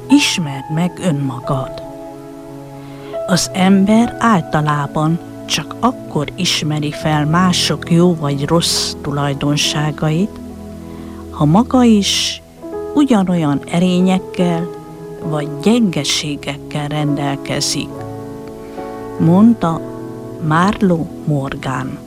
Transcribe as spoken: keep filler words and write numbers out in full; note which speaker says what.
Speaker 1: Ismerd meg önmagad. Az ember általában csak akkor ismeri fel mások jó vagy rossz tulajdonságait, ha maga is ugyanolyan erényekkel vagy gyengeségekkel rendelkezik, mondta Marlo Morgan.